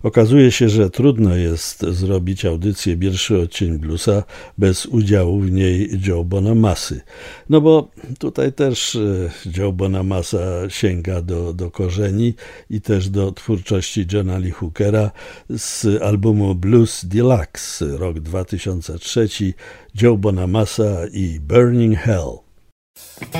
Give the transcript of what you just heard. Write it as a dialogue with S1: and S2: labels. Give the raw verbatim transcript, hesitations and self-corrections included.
S1: Okazuje się, że trudno jest zrobić audycję Pierwszy odcień bluesa bez udziału w niej Joe Bonamassy. No bo tutaj też Joe Bonamassa sięga do, do korzeni i też do twórczości Johna Lee Hookera z albumu Blues Deluxe, rok dwa tysiące trzeci, Joe Bonamassa i Burning Hell.